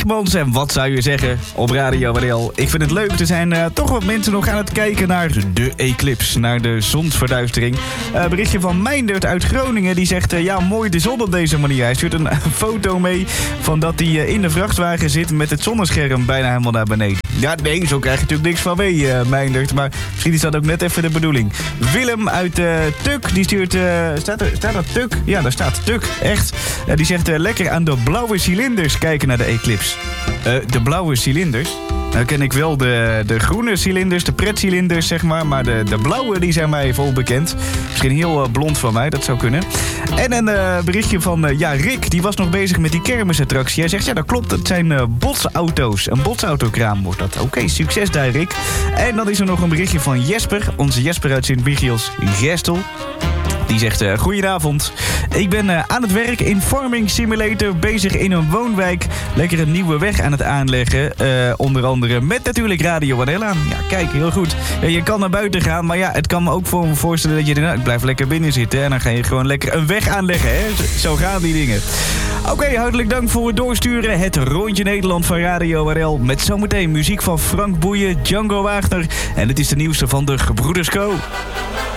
Egmans. En wat zou je zeggen op Radio WDL? Ik vind het leuk. Er zijn toch wat mensen nog aan het kijken naar de eclipse, naar de zonsverduistering. Berichtje van Meindert uit Groningen. Die zegt, ja, mooi de zon op deze manier. Hij stuurt een foto mee van dat hij in de vrachtwagen zit met het zonnescherm bijna helemaal naar beneden. Ja, nee, zo krijg je natuurlijk niks van mee, Meindert. Maar misschien is dat ook net even de bedoeling. Willem uit Tuk, die stuurt... staat dat Tuk? Ja, daar staat Tuk, echt. Die zegt, lekker aan de blauwe cilinders kijken naar de eclipse. De blauwe cilinders? Nou ken ik wel de groene cilinders, de pretcilinders, zeg maar de blauwe, die zijn mij vol bekend. Misschien heel blond van mij, dat zou kunnen. En een berichtje van Rick, die was nog bezig met die kermisattractie. Hij zegt, ja, dat klopt, het zijn botsauto's. Een botsautokraam wordt dat. Oké, succes daar, Rick. En dan is er nog een berichtje van Jesper, onze Jesper uit Sint-Michiels Gestel. Die zegt, goedenavond. Ik ben aan het werk in Farming Simulator, bezig in een woonwijk. Lekker een nieuwe weg aan het aanleggen. Onder andere met natuurlijk Radio WDL aan. Ja, kijk, heel goed. Je kan naar buiten gaan, maar ja, het kan me ook voor me voorstellen dat je denkt, ik blijf lekker binnen zitten. En dan ga je gewoon lekker een weg aanleggen, hè. Zo gaan die dingen. Oké, hartelijk dank voor het doorsturen. Het Rondje Nederland van Radio WDL. Met zometeen muziek van Frank Boeien, Django Wagner. En het is de nieuwste van de Gebroeders Co.